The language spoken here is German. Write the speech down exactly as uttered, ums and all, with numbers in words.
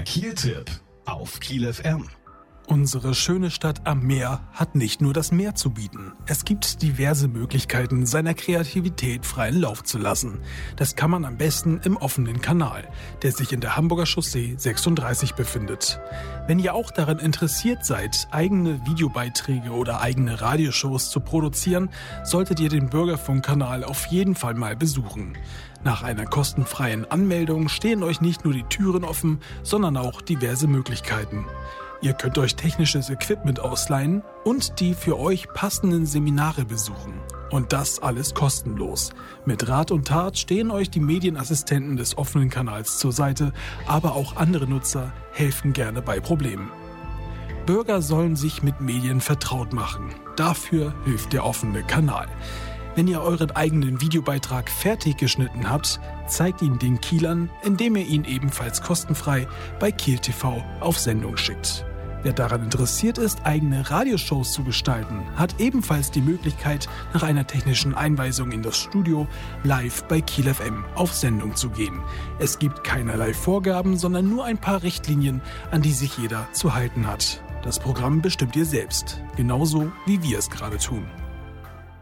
Der Kiel-Tipp auf Kiel F M. Unsere schöne Stadt am Meer hat nicht nur das Meer zu bieten. Es gibt diverse Möglichkeiten, seiner Kreativität freien Lauf zu lassen. Das kann man am besten im offenen Kanal, der sich in der Hamburger Chaussee sechsunddreißig befindet. Wenn ihr auch daran interessiert seid, eigene Videobeiträge oder eigene Radioshows zu produzieren, solltet ihr den Bürgerfunk-Kanal auf jeden Fall mal besuchen. Nach einer kostenfreien Anmeldung stehen euch nicht nur die Türen offen, sondern auch diverse Möglichkeiten. Ihr könnt euch technisches Equipment ausleihen und die für euch passenden Seminare besuchen. Und das alles kostenlos. Mit Rat und Tat stehen euch die Medienassistenten des offenen Kanals zur Seite, aber auch andere Nutzer helfen gerne bei Problemen. Bürger sollen sich mit Medien vertraut machen. Dafür hilft der offene Kanal. Wenn ihr euren eigenen Videobeitrag fertig geschnitten habt, zeigt ihn den Kielern, indem ihr ihn ebenfalls kostenfrei bei Kiel T V auf Sendung schickt. Wer daran interessiert ist, eigene Radioshows zu gestalten, hat ebenfalls die Möglichkeit, nach einer technischen Einweisung in das Studio live bei Kiel F M auf Sendung zu gehen. Es gibt keinerlei Vorgaben, sondern nur ein paar Richtlinien, an die sich jeder zu halten hat. Das Programm bestimmt ihr selbst, genauso wie wir es gerade tun.